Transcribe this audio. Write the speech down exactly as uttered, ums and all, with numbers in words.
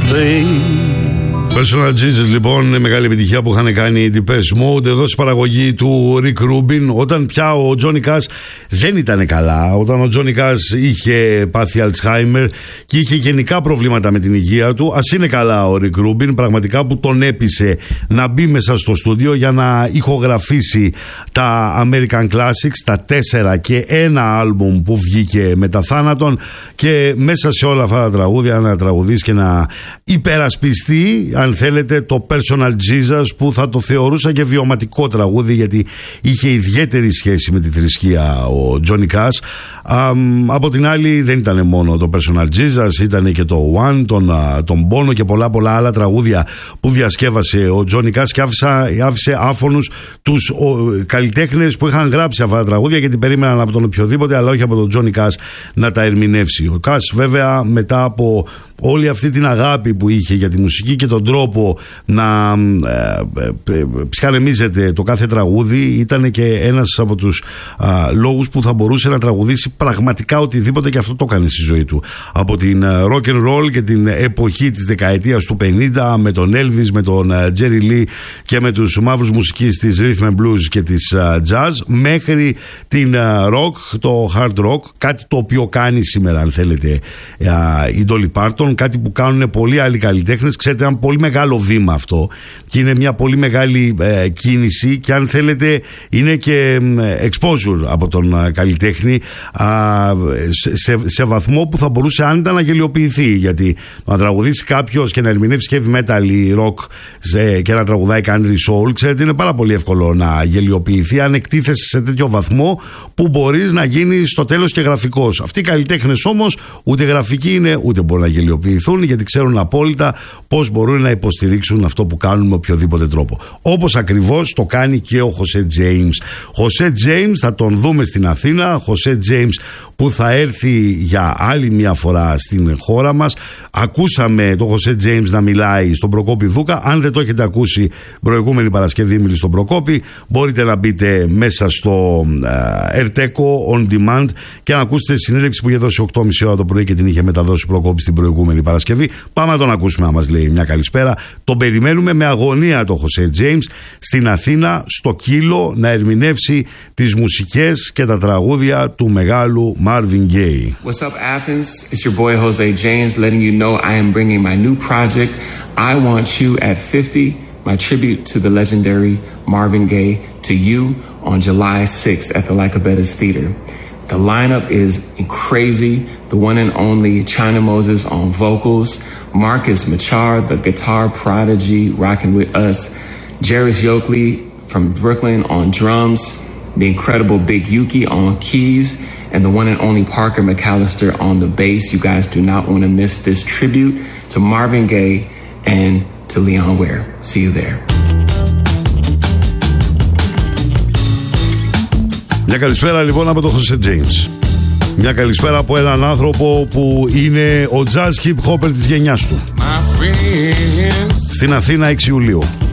Personal Jesus, λοιπόν, μεγάλη επιτυχία που είχαν κάνει οι Depeche Mode εδώ στη παραγωγή του Rick Rubin. Όταν πια ο Johnny Cash δεν ήταν καλά, όταν ο Johnny Cash είχε πάθει Alzheimer και είχε γενικά προβλήματα με την υγεία του, ας είναι καλά ο Rick Rubin, πραγματικά, που τον έπεισε να μπει μέσα στο στούντιο για να ηχογραφήσει τα American Classics, τα τέσσερα και ένα άλμπουμ που βγήκε μετά θάνατον, και μέσα σε όλα αυτά τα τραγούδια να τραγουδήσει και να υπερασπιστεί, αν θέλετε, το Personal Jesus, που θα το θεωρούσα και βιωματικό τραγούδι, γιατί είχε ιδιαίτερη σχέση με τη θρησκεία ο Johnny Cash. Α, από την άλλη, δεν ήταν μόνο το Personal Jesus, ήταν και το One, τον, τον Bono και πολλά πολλά άλλα τραγούδια που διασκεύασε ο Johnny Cash, και άφησε, άφησε άφωνους τους καλλιτέχνες που είχαν γράψει αυτά τα τραγούδια, γιατί περίμεναν από τον οποιοδήποτε, αλλά όχι από τον Johnny Cash να τα ερμηνεύσει. Ο Cash, βέβαια, μετά από όλη αυτή την αγάπη που είχε για τη μουσική και τον τρόπο να ε, ε, ψυχανεμίζεται το κάθε τραγούδι, ήταν και ένας από τους α, λόγους που θα μπορούσε να τραγουδήσει πραγματικά οτιδήποτε, και αυτό το έκανε στη ζωή του. Από την rock and roll και την εποχή της δεκαετίας του πενήντα, με τον Elvis, με τον Jerry Lee και με τους μαύρους μουσικής της rhythm and blues και της jazz, μέχρι την rock, το hard rock, κάτι το οποίο κάνει σήμερα, αν θέλετε, η Dolly Parton, κάτι που κάνουν πολλοί άλλοι καλλιτέχνες. Ξέρετε, ένα πολύ μεγάλο βήμα αυτό, και είναι μια πολύ μεγάλη ε, κίνηση, και αν θέλετε είναι και ε, exposure από τον ε, καλλιτέχνη, α, σε, σε βαθμό που θα μπορούσε άνετα να γελιοποιηθεί, γιατί να τραγουδήσει κάποιος και να ερμηνεύσει heavy metal ή rock σε, και να τραγουδάει country soul, ξέρετε, είναι πάρα πολύ εύκολο να γελιοποιηθεί αν εκτίθεσαι σε τέτοιο βαθμό που μπορείς να γίνει στο τέλος και γραφικός. Αυτοί οι καλλιτέχνες όμως ούτε γραφικοί είναι, ούτε μπορούν να γελιοποιηθούν, γιατί ξέρουν απόλυτα πώς μπορούν να υποστηρίξουν αυτό που κάνουν με οποιοδήποτε τρόπο. Όπως ακριβώς το κάνει και ο José James. José James θα τον δούμε στην Αθήνα. José James που θα έρθει για άλλη μια φορά στην χώρα μας. Ακούσαμε τον José James να μιλάει στον Προκόπη Δούκα. Αν δεν το έχετε ακούσει, προηγούμενη Παρασκευή μίλησε στον Προκόπη, μπορείτε να μπείτε μέσα στο Ερτέκο On Demand και να ακούσετε τη συνέντευξη που είχε δώσει οκτώ και μισή ώρα το πρωί και την είχε μεταδώσει ο Προκόπης την προηγούμενη Παρασκευή. Πάμε να τον ακούσουμε να μας λέει μια καλησπέρα. Τον περιμένουμε με αγωνία το José James στην Αθήνα, στο Κύλο, να ερμηνεύσει τις μουσικές και τα τραγούδια του μεγάλου Marvin Gaye. What's up, Athens? It's your boy José James letting you know I am bringing my new project, I Want You at fifty, my tribute to the legendary Marvin Gaye, to you on July sixth at the Lycabettas Theater. The lineup is crazy. The one and only China Moses on vocals, Marcus Machar, the guitar prodigy, rocking with us, Jairus Yokley from Brooklyn on drums, the incredible Big Yuki on keys, and the one and only Parker McAllister on the bass. You guys do not want to miss this tribute to Marvin Gaye and to Leon Ware. See you there. Μια καλησπέρα λοιπόν από τον José James. Μια καλησπέρα από έναν άνθρωπο που είναι ο jazz hip hopper της γενιάς του. Στην Αθήνα έξι Ιουλίου.